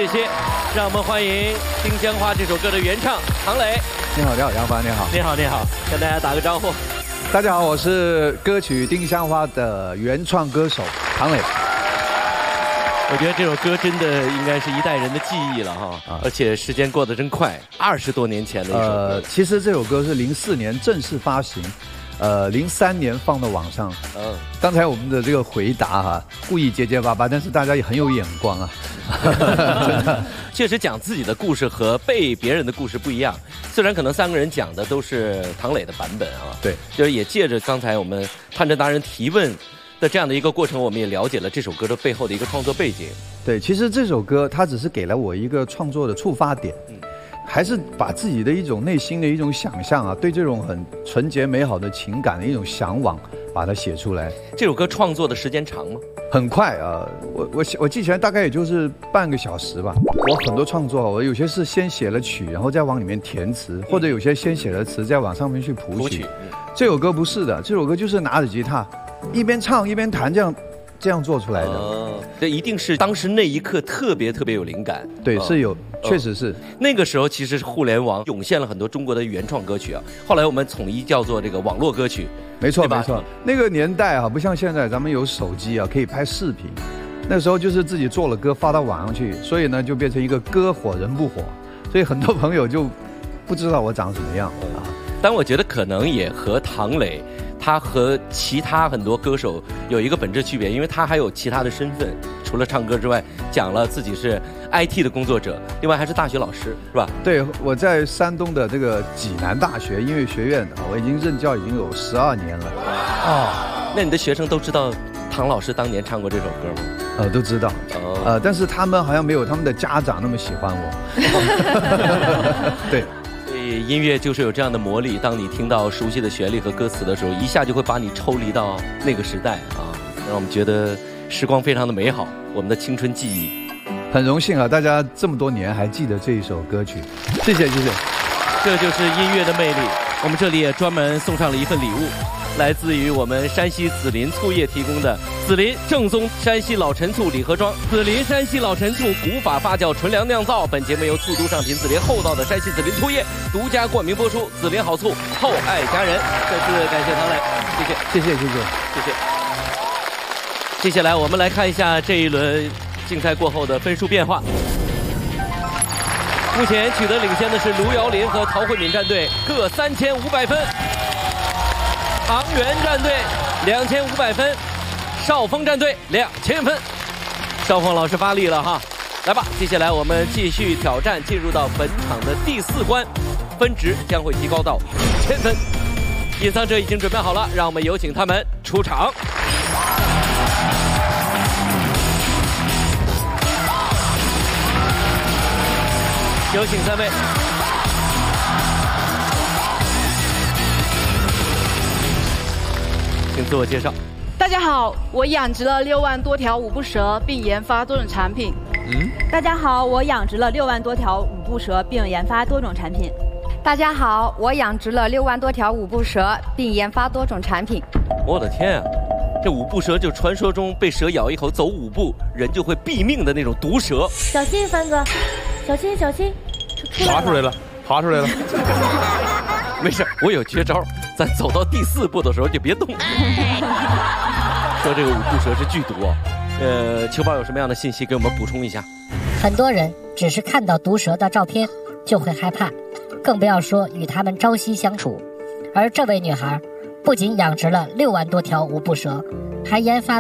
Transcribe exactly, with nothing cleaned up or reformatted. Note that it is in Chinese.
谢，让我们欢迎《丁香花》这首歌的原唱唐磊。 你好，你好，杨帆，你好， 你好，你好，跟大家打个招呼。 大家好，我是歌曲《丁香花》的原创歌手唐磊。 我觉得这首歌真的应该是一代人的记忆了哈，啊、而且时间过得真快，二十多年前的一首歌。 呃，其实这首歌是零四年正式发行，呃，零三年放到网上。嗯，刚才我们的这个回答哈、啊，故意结结巴巴，但是大家也很有眼光啊。 确实讲自己的故事和背别人的故事不一样，虽然可能三个人讲的都是唐磊的版本啊， 对， 就是也借着刚才我们探侦达人提问的这样的一个过程，我们也了解了这首歌的背后的一个创作背景。 对，其实这首歌它只是给了我一个创作的触发点，嗯，还是把自己的一种内心的一种想象啊，对这种很纯洁美好的情感的一种向往，把它写出来。 这首歌创作的时间长吗？ 很快啊，我我我记起来大概也就是半个小时吧。我很多创作，我有些是先写了曲，然后再往里面填词，或者有些先写了词，再往上面去谱曲。这首歌不是的，这首歌就是拿着吉他，一边唱一边弹，这样这样做出来的。哦， 这一定是当时那一刻特别特别有灵感。 对，是有，确实是。 那个时候其实是互联网涌现了很多中国的原创歌曲啊，后来我们统一叫做这个网络歌曲。 没错没错，那个年代啊，不像现在，咱们有手机啊，可以拍视频。那时候就是自己做了歌发到网上去，所以呢就变成一个歌火人不火，所以很多朋友就不知道我长什么样啊。 但我觉得可能也和唐磊他和其他很多歌手有一个本质区别，因为他还有其他的身份，除了唱歌之外，讲了自己是 I T 的工作者，另外还是大学老师，是吧？ 对，我在山东的这个济南大学音乐学院，我已经任教已经有十二年了。 哦，那你的学生都知道唐老师当年唱过这首歌吗？ 呃，都知道。哦，呃，但是他们好像没有他们的家长那么喜欢我。对。 音乐就是有这样的魔力，当你听到熟悉的旋律和歌词的时候，一下就会把你抽离到那个时代啊，让我们觉得时光非常的美好，我们的青春记忆。 很荣幸啊，大家这么多年还记得这一首歌曲，谢谢谢谢。 这就是音乐的魅力。我们这里也专门送上了一份礼物，来自于我们山西紫林醋业提供的紫林正宗山西老陈醋礼盒装。紫林山西老陈醋古法发酵纯粮酿造，本节目由醋都上品紫林厚道的山西紫林醋业独家冠名播出。紫林好醋，厚爱家人。再次感谢唐磊，谢谢谢谢谢谢谢谢。接下来我们来看一下这一轮竞赛过后的分数变化。目前取得领先的是卢瑶林和陶慧敏战队，各三千五百分。唐元战队两千五百分，邵峰战队两千分。邵峰老师发力了哈，来吧，接下来我们继续挑战，进入到本场的第四关，分值将会提高到一千分。隐藏者已经准备好了，让我们有请他们出场。有请三位。请自我介绍。 大家好，我养殖了六万多条五步蛇，并研发多种产品。 嗯，大家好，我养殖了六万多条五步蛇，并研发多种产品。 大家好，我养殖了六万多条五步蛇，并研发多种产品。 我的天啊！这五步蛇就是传说中被蛇咬一口走五步人就会毙命的那种毒蛇。 小心，帆哥，小心小心， 爬出来了，爬出来了。 没事，我有绝招，咱走到第四步的时候就别动。说这个五步蛇是剧毒哦，呃，球宝有什么样的信息给我们补充一下？ 很多人只是看到毒蛇的照片就会害怕，更不要说与它们朝夕相处。而这位女孩不仅养殖了六万多条五步蛇，还研发